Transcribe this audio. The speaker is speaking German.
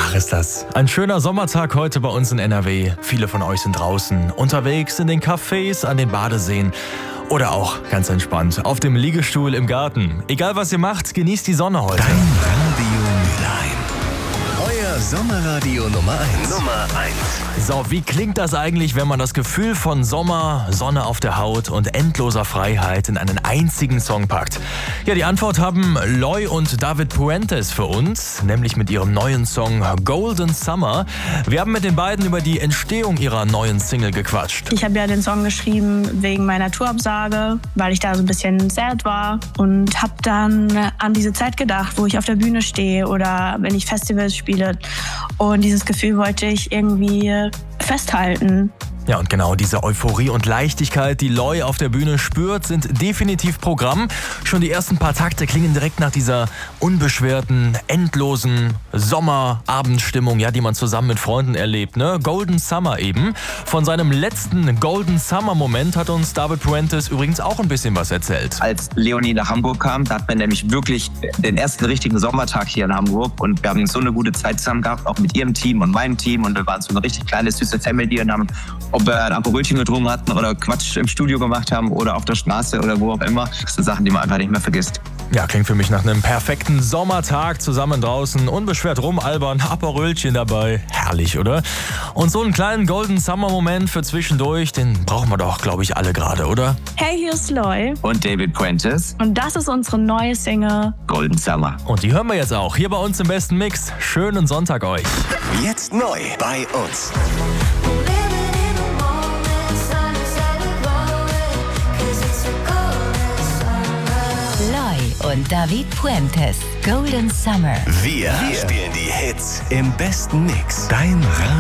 Ach, ist das ein schöner Sommertag heute bei uns in NRW. Viele von euch sind draußen, unterwegs in den Cafés, an den Badeseen oder auch ganz entspannt auf dem Liegestuhl im Garten. Egal was ihr macht, genießt die Sonne heute. Dein Radio Mülheim. Euer Sommerradio Nummer 1. So, wie klingt das eigentlich, wenn man das Gefühl von Sommer, Sonne auf der Haut und endloser Freiheit in einen einzigen Song packt? Ja, die Antwort haben Loy und David Puentes für uns, nämlich mit ihrem neuen Song Golden Summer. Wir haben mit den beiden über die Entstehung ihrer neuen Single gequatscht. Ich habe ja den Song geschrieben wegen meiner Tourabsage, weil ich da so ein bisschen sad war und habe dann an diese Zeit gedacht, wo ich auf der Bühne stehe oder wenn ich Festivals spiele. Und dieses Gefühl wollte ich irgendwie festhalten. Ja, und genau diese Euphorie und Leichtigkeit, die Loy auf der Bühne spürt, sind definitiv Programm. Schon die ersten paar Takte klingen direkt nach dieser unbeschwerten, endlosen Sommerabendstimmung, ja, die man zusammen mit Freunden erlebt, ne? Golden Summer eben. Von seinem letzten Golden Summer Moment hat uns David Puentes übrigens auch ein bisschen was erzählt. Als Leonie nach Hamburg kam, da hat man nämlich wirklich den ersten richtigen Sommertag hier in Hamburg und wir haben so eine gute Zeit zusammen gehabt, auch mit ihrem Team und meinem Team und wir waren so eine richtig kleine, süße Family und haben, ob wir ein Aperolchen getrunken hatten oder Quatsch im Studio gemacht haben oder auf der Straße oder wo auch immer. Das sind Sachen, die man einfach nicht mehr vergisst. Ja, klingt für mich nach einem perfekten Sommertag, zusammen draußen, unbeschwert rumalbern, Aperölchen dabei. Herrlich, oder? Und so einen kleinen Golden Summer Moment für zwischendurch, den brauchen wir doch, glaube ich, alle gerade, oder? Hey, hier ist Loy Und David Puentes, und das ist unsere neue Single. Golden Summer. Und die hören wir jetzt auch hier bei uns im besten Mix. Schönen Sonntag euch. Jetzt neu bei uns. Loy und David Puentes. Golden Summer. Wir spielen die Hits im besten Mix. Dein Radio